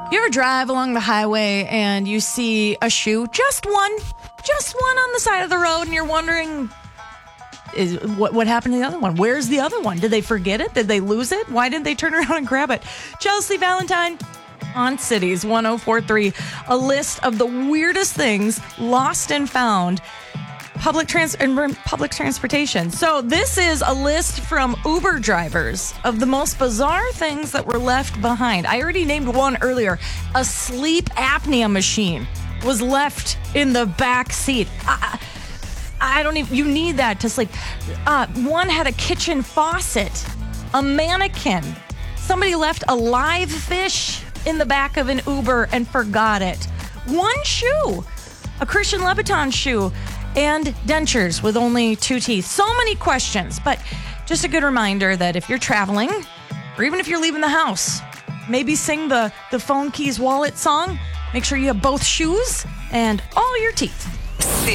You ever drive along the highway and you see a shoe, just one on the side of the road, and you're wondering, what happened to the other one? Where's the other one? Did they forget it? Did they lose it? Why didn't they turn around and grab it? Chelsea Valentine on Cities 1043, a list of the weirdest things lost and found public transportation. So this is a list from Uber drivers of the most bizarre things that were left behind. I already named one earlier. A sleep apnea machine was left in the back seat. I don't even, you need that to sleep. One had a kitchen faucet, a mannequin. Somebody left a live fish in the back of an Uber and forgot it. One shoe, a Christian Louboutin shoe, and dentures with only 2 teeth. So many questions, but just a good reminder that if you're traveling, or even if you're leaving the house, maybe sing the Phone Keys Wallet song. Make sure you have both shoes and all your teeth.